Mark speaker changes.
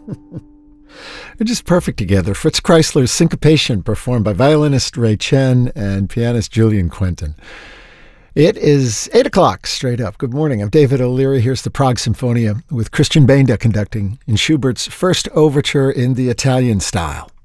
Speaker 1: They're just perfect together. Fritz Kreisler's Syncopation, performed by violinist Ray Chen and pianist Julian Quentin. It is 8 o'clock, straight up. Good morning. I'm David O'Leary. Here's the Prague Symphonia with Christian Benda conducting in Schubert's first overture in the Italian style.